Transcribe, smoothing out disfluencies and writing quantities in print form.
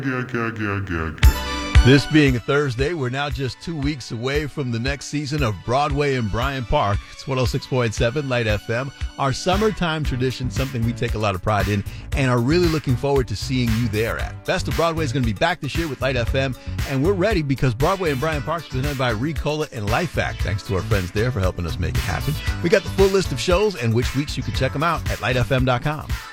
This being a Thursday, we're now just 2 weeks away from the next season of Broadway in Bryant Park. It's 106.7 Light FM, our summertime tradition, something we take a lot of pride in and are really looking forward to seeing you there at. Best of Broadway is going to be back this year with Light FM, and we're ready because Broadway in Bryant Park is presented by Ricola and LifeVac. Thanks to our friends there for helping us make it happen. We got the full list of shows and which weeks you can check them out at lightfm.com.